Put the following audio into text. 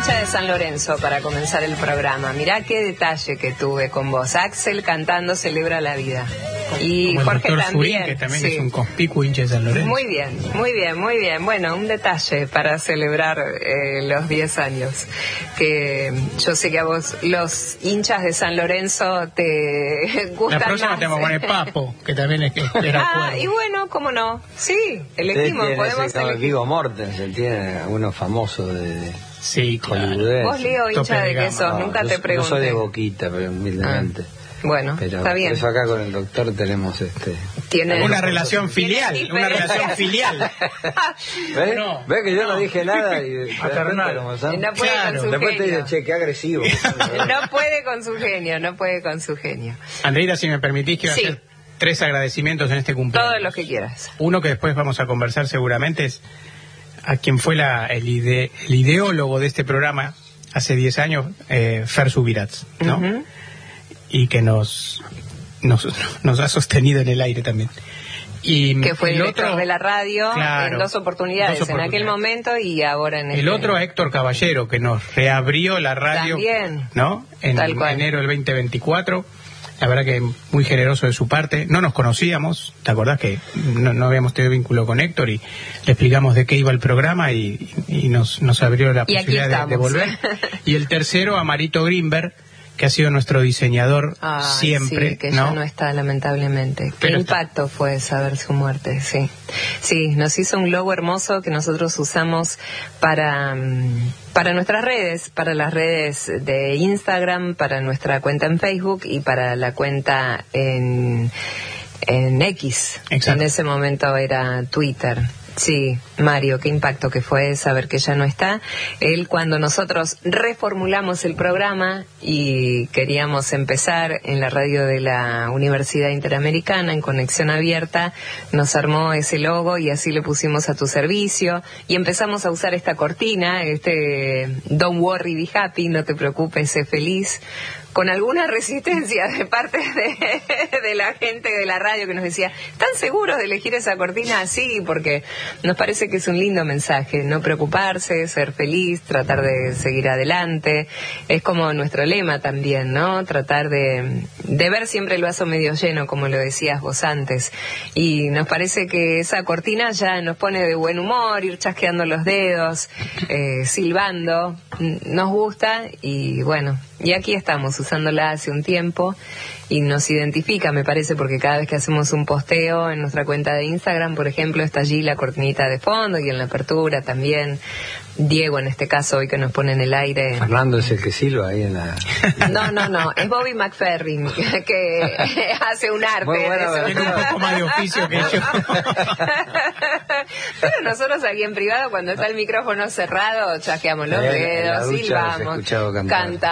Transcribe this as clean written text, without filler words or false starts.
hincha de San Lorenzo para comenzar el programa. Mirá qué detalle que tuve con vos. Axel cantando Celebra la Vida. Y como Jorge el también. Furín, que también es un conspicuo hincha de San Lorenzo. Muy bien, muy bien, muy bien. Bueno, un detalle para celebrar los 10 años. Que yo sé que a vos los hinchas de San Lorenzo te gustan. La próxima más. tenemos que poner Papo, que también era y bueno, cómo no. Sí, elegimos, podemos elegir. Viggo Mortensen tiene algunos famosos de... Sí, claro. Vos, Leo, hincha de qué sos, nunca te pregunté. Yo soy de Boquita, pero humildemente. Bueno, pero está bien. Por eso acá con el doctor tenemos una relación filial, una relación filial. ¿Ves? No, ¿Ves que yo no dije nada? Y No puede con su después te genio. digo, che, qué agresivo. No puede con su genio, no puede con su genio. Andreita, si me permitís, quiero hacer 3 agradecimientos en este cumpleaños. Todo lo que quieras. Uno que después vamos a conversar seguramente es a quien fue el ideólogo de este programa hace 10 años, Fer Subirats, ¿no? Uh-huh. Y que nos ha sostenido en el aire también. Y que fue el director otro de la radio, claro, en dos oportunidades, en aquel momento y ahora en el otro, Héctor Caballero, que nos reabrió la radio también, ¿no? En enero del 2024. La verdad que muy generoso de su parte. No nos conocíamos, ¿te acordás que no habíamos tenido vínculo con Héctor? Y le explicamos de qué iba el programa y nos abrió la posibilidad de volver. Y el tercero, a Marito Grimberg, que ha sido nuestro diseñador siempre, sí, que ¿no? ya no está, lamentablemente. Qué impacto fue saber su muerte, sí. Sí, nos hizo un logo hermoso que nosotros usamos para nuestras redes, para las redes de Instagram, para nuestra cuenta en Facebook y para la cuenta en X. Exacto. En ese momento era Twitter. Sí, Mario, qué impacto que fue saber que ya no está. Él, cuando nosotros reformulamos el programa y queríamos empezar en la radio de la Universidad Interamericana, en Conexión Abierta, nos armó ese logo y así le pusimos a tu servicio y empezamos a usar esta cortina, Don't worry, be happy, no te preocupes, sé feliz, con alguna resistencia de parte de la gente de la radio que nos decía, ¿están seguros de elegir esa cortina así? Porque nos parece que es un lindo mensaje, no preocuparse, ser feliz, tratar de seguir adelante. Es como nuestro lema también, ¿no? Tratar de ver siempre el vaso medio lleno, como lo decías vos antes. Y nos parece que esa cortina ya nos pone de buen humor, ir chasqueando los dedos, silbando, nos gusta y bueno, y aquí estamos usándola hace un tiempo y nos identifica, me parece, porque cada vez que hacemos un posteo en nuestra cuenta de Instagram, por ejemplo, está allí la cortinita de fondo y en la apertura también. Diego, en este caso, hoy que nos pone en el aire. Fernando es el que silba ahí en la... No, es Bobby McFerrin, que hace un arte. Tiene un poco más de oficio que yo. Pero nosotros aquí en privado, cuando está el micrófono cerrado, chasqueamos los dedos, silbamos, cantamos.